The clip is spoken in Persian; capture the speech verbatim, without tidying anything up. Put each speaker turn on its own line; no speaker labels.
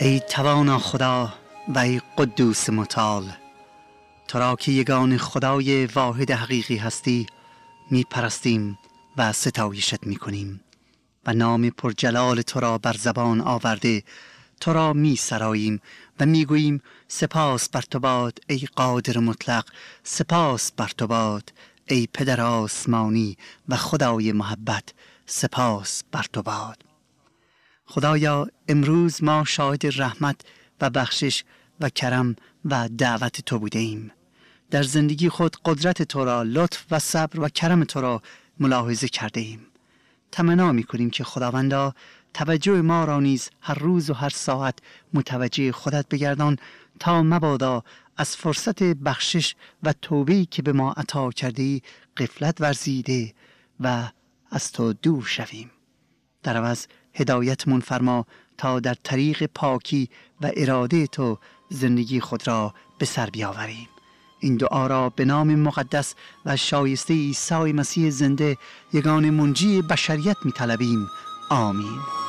ای توانا خدا و ای قدوس متعال، تو را که یگان خدای واحد حقیقی هستی می پرستیم و ستایشت می کنیم و نام پرجلال تو را بر زبان آورده تو را می سراییم و می گوییم سپاس بر تو باد ای قادر مطلق، سپاس بر تو باد ای پدر آسمانی و خدای محبت، سپاس بر تو باد. خدایا امروز ما شاهد رحمت و بخشش و کرم و دعوت تو بوده ایم. در زندگی خود قدرت تو را، لطف و صبر و کرم تو را ملاحظه کرده ایم. تمنا می کنیم که خداوندا توجه ما را نیز هر روز و هر ساعت متوجه خودت بگردان تا مبادا از فرصت بخشش و توبه‌ای که به ما عطا کردی غفلت ورزیده و از تو دور شویم. در عوض هدایتمون فرما تا در طریق پاکی و اراده تو زندگی خود را به سر بیاوریم. این دعا را به نام مقدس و شایسته عیسی مسیح زنده، یگان منجی بشریت می طلبیم. آمین.